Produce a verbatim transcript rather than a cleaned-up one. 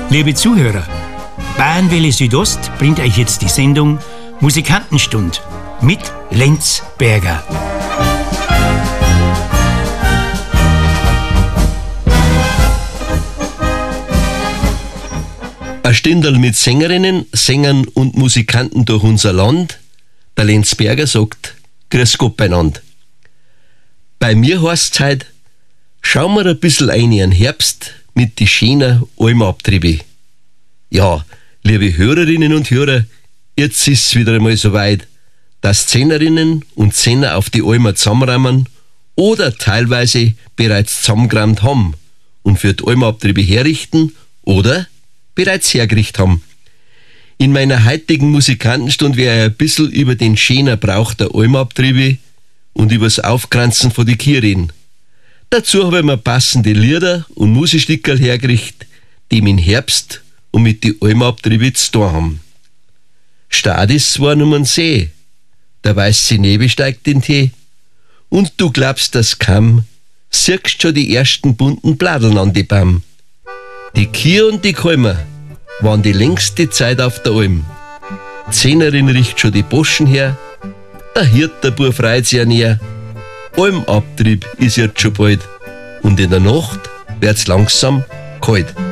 Liebe Zuhörer, Bayernwelle Südost bringt euch jetzt die Sendung Musikantenstund mit Lenz Berger. Ein Stündel mit Sängerinnen, Sängern und Musikanten durch unser Land. Der Lenz Berger sagt, grüß Gott beieinander. Bei mir heisst's heute, schauen wir ein bisschen ein in den Herbst mit die schönen Almabtriebe. Ja, liebe Hörerinnen und Hörer, jetzt ist's wieder einmal soweit, dass Zehnerinnen und Zehner auf die Almer zusammenrammen oder teilweise bereits zusammengerammt haben und für die Almabtriebe herrichten oder bereits hergerichtet haben. In meiner heutigen Musikantenstunde werde ich ein bisschen über den schönen Brauch der Almabtriebe und über das Aufkranzen von die Kirche reden. Dazu habe ich mir passende Lieder und Musikstückerl hergerichtet, die im Herbst und mit die Almabtriebe zu tun haben. Stad ist zwar nur ein See, der weiße Nebel steigt in Tee, und du glaubst das kaum, siehst schon die ersten bunten Bladeln an die Baum. Die Kier und die Kalmer waren die längste Zeit auf der Alm. Zehnerin riecht schon die Boschen her, der Hirt, der Bub freut sich an ihr. Almabtrieb ist jetzt schon bald und in der Nacht wird's langsam kalt.